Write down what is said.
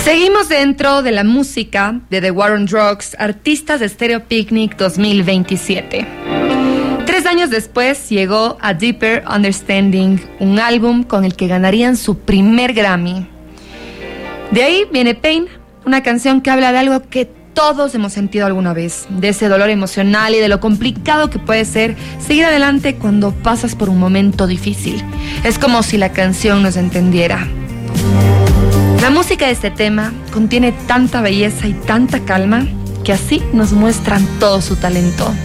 Seguimos dentro de la música de The War on Drugs, artistas de Stereo Picnic 2027. 3 años después llegó A Deeper Understanding, un álbum con el que ganarían su primer Grammy. De ahí viene Pain, una canción que habla de algo que todos hemos sentido alguna vez, de ese dolor emocional y de lo complicado que puede ser seguir adelante cuando pasas por un momento difícil. Es como si la canción nos entendiera. La música de este tema contiene tanta belleza y tanta calma que así nos muestran todo su talento.